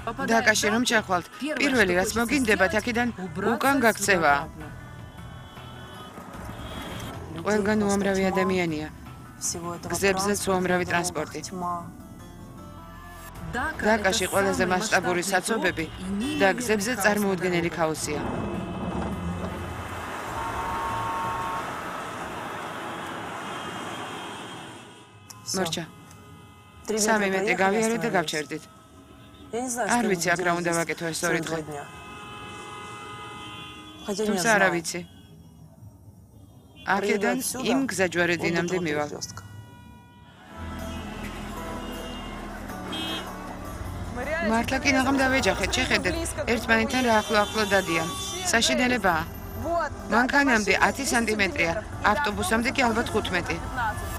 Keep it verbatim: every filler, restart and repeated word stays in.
დაკაში რომ ჩახვალთ, პირველი რაც მოგინდებათ აქედან უკან გაქცევაა. ყველგან უამრავი ადამიანია. გზებზეც უამრავი ტრანსპორტი. დაკაში ყველაზე მასშტაბური საცობები და გზებზე წარმოუდგენელი ქაოსია. მორჩა. სამი მეტრი გავიარეთ და გავჩერდით. არ ვიცი აქ რა უნდა ვაკეთო ეს ორი დღე. თუმცა არა ვიცი. აქედან იმ გზაჯვარედინამდე მივალ. მართლა კინაღამ დავეჯახეთ, შეხედეთ, ერთმანეთთან რა ახლო-ახლო დადიან. საშინელებაა. მანქანამდე ათი სანტიმეტრია, ავტობუსამდე კი ალბათ ხუთმეტი.